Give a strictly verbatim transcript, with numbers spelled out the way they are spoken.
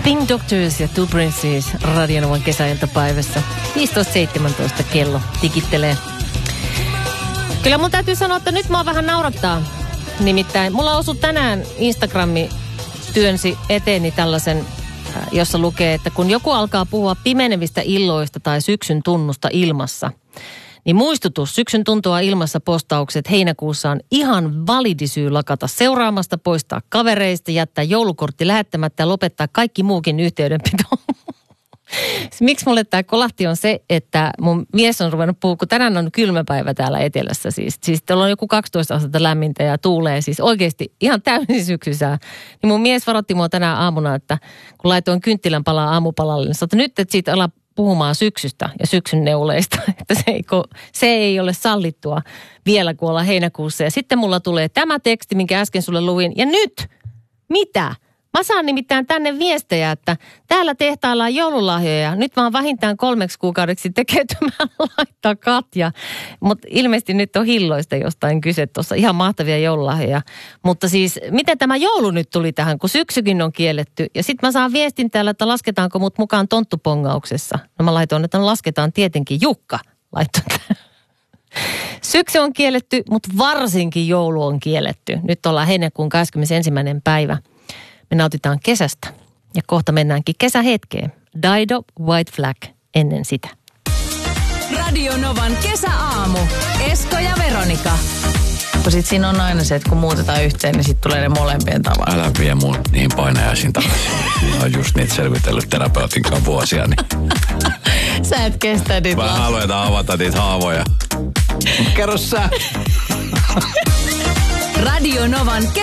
Spin Doctors ja Two Princes Radionovan kesäiltapäivässä. viisitoista seitsemäntoista kello tikittelee. Kyllä mun täytyy sanoa, että nyt mua vähän naurattaa. Nimittäin mulla osui tänään Instagrami työnsi eteeni tällaisen, jossa lukee, että kun joku alkaa puhua pimenevistä illoista tai syksyn tunnusta ilmassa, niin muistutus, syksyn tuntua ilmassa postaukset heinäkuussa on ihan validi syy lakata seuraamasta, poistaa kavereista, jättää joulukortti lähettämättä ja lopettaa kaikki muukin yhteydenpito. Miksi mulle tämä kolahti on se, että mun mies on ruvennut puhua, kun tänään on kylmä päivä täällä etelässä siis. Siis täällä on joku kaksitoista astetta lämmintä ja tuulee siis oikeasti ihan täysin syksysää. Niin mun mies varoitti mua tänään aamuna, että kun laitoin kynttilän palaa aamupalalle, niin sanoin, nyt että siitä ala puhumaan syksystä ja syksyn neuleista, että se ei, se ei ole sallittua vielä, kun ollaan heinäkuussa. Ja sitten mulla tulee tämä teksti, minkä äsken sulle luin. Ja nyt, mitä? Mä saan nimittäin tänne viestejä, että täällä tehtaillaan joululahjoja. Nyt vaan vähintään kolmeksi kuukaudeksi tekeytymään laittaa Katja. Mutta ilmeisesti nyt on hilloista jostain kyse tuossa. Ihan mahtavia joululahjoja. Mutta siis, miten tämä joulu nyt tuli tähän, kun syksykin on kielletty? Ja sitten mä saan viestin täällä, että lasketaanko mut mukaan tonttupongauksessa. No mä laitoin, että lasketaan tietenkin Jukka. Laitoin. Syksy on kielletty, mutta varsinkin joulu on kielletty. Nyt ollaan heinäkuun kahdeskymmenesensimmäinen päivä. Me nautitaan kesästä ja kohta mennäänkin kesähetkeen. Dido, White Flag ennen sitä. Radio Novan kesäaamu. Esko ja Veronika. Kun sit siinä on aina se, että kun muutetaan yhteen, niin sit tulee ne molempien tavalla. Älä vie mun niihin painajaisiin takaisin. Mä oon just niitä selvitellyt terapeutin kanssa vuosia. Niin. Sä et kestä niitä. Mä haluan avata niitä haavoja. Kerro sä. Radio Novan